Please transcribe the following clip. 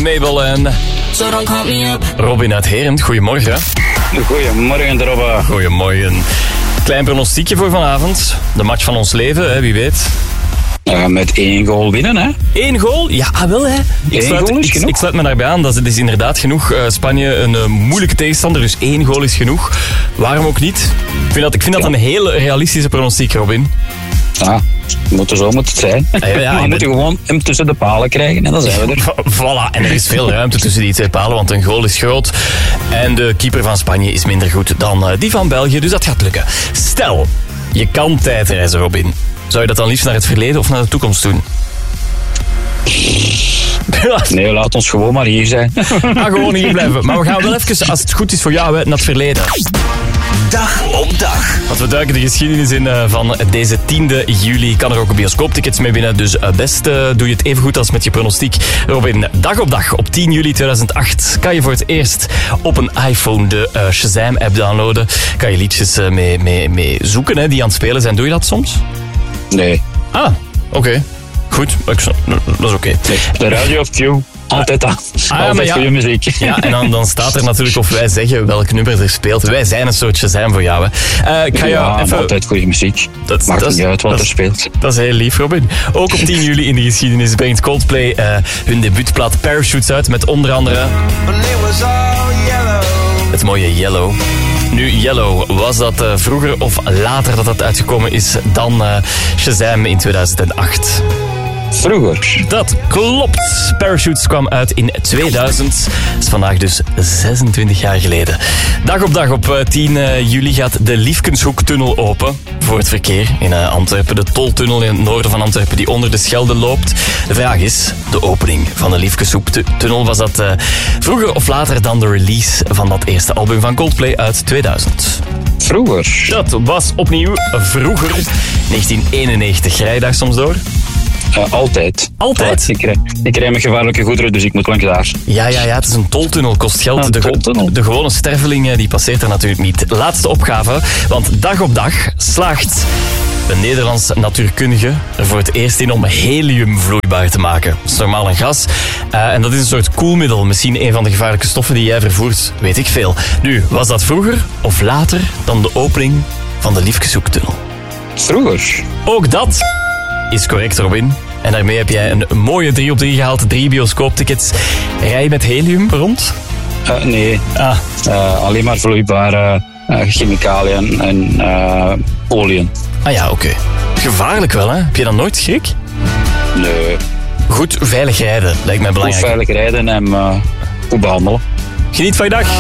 Mabel en Robin uit Herent. Goedemorgen. Goedemorgen, Robbe. Goedemorgen. Klein pronostiekje voor vanavond. De match van ons leven, hè, wie weet. Met 1 goal winnen, hè? 1 goal? Ja, wel hè. Ik sluit me daarbij aan. Dat is inderdaad genoeg. Spanje een moeilijke tegenstander, dus 1 goal is genoeg. Waarom ook niet? Ik vind dat een heel realistische pronostiek, Robin. Ja, zo moet het zijn. Ja, we moeten gewoon hem tussen de palen krijgen en dan zijn we er. Voilà, en er is veel ruimte tussen die 2 palen, want een goal is groot. En de keeper van Spanje is minder goed dan die van België, dus dat gaat lukken. Stel, je kan tijdreizen, Robin. Zou je dat dan liefst naar het verleden of naar de toekomst doen? Nee, laat ons gewoon maar hier zijn. Gewoon hier blijven. Maar we gaan wel even, als het goed is voor jou, naar het verleden. Dag op dag. Want we duiken de geschiedenis in van deze 10e juli. Kan er ook bioscooptickets mee winnen, dus best doe je het even goed als met je pronostiek. Robin, dag op dag, op 10 juli 2008 kan je voor het eerst op een iPhone de Shazam-app downloaden. Kan je liedjes mee zoeken, hè, die aan het spelen zijn. Doe je dat soms? Nee. Ah, oké. Goed, dat is oké. Nee, de radio of Q, altijd aan. Altijd goede muziek. Ja, en dan staat er natuurlijk of wij zeggen welk nummer er speelt. Wij zijn een soort Shazam voor jou. Hè. Ik ga jou even... altijd goede muziek. Maakt niet uit wat er speelt. Dat is heel lief, Robin. Ook op 10 juli in de geschiedenis brengt Coldplay hun debuutplaat Parachutes uit met onder andere... het mooie Yellow. Nu, Yellow, was dat vroeger of later dat dat uitgekomen is dan Shazam in 2008? Vroeger. Dat klopt. Parachutes kwam uit in 2000. Dat is vandaag dus 26 jaar geleden. Dag op dag op 10 juli gaat de Liefkenshoektunnel open voor het verkeer in Antwerpen. De toltunnel in het noorden van Antwerpen die onder de Schelde loopt. De vraag is, de opening van de Liefkenshoektunnel, was dat vroeger of later dan de release van dat eerste album van Coldplay uit 2000? Vroeger. Dat was opnieuw vroeger. 1991. Rij je daar soms door? Altijd. Altijd? Ik rij met gevaarlijke goederen, dus ik moet langs daar. Ja, het is een toltunnel, kost geld. De gewone sterveling die passeert er natuurlijk niet. Laatste opgave, want dag op dag slaagt een Nederlands natuurkundige er voor het eerst in om helium vloeibaar te maken. Dat is normaal een gas. En dat is een soort koelmiddel. Misschien een van de gevaarlijke stoffen die jij vervoert. Weet ik veel. Nu, was dat vroeger of later dan de opening van de Liefkenshoektunnel? Vroeger. Ook dat is correct, Robin. En daarmee heb jij een mooie 3 op 3 gehaald. 3 bioscooptickets. Rij je met helium rond? Nee. Alleen maar vloeibare chemicaliën en oliën. Ah ja, oké. Gevaarlijk wel, hè? Heb je dan nooit schrik? Nee. Goed veilig rijden, lijkt mij belangrijk. Goed veilig rijden en goed behandelen. Geniet van je dag.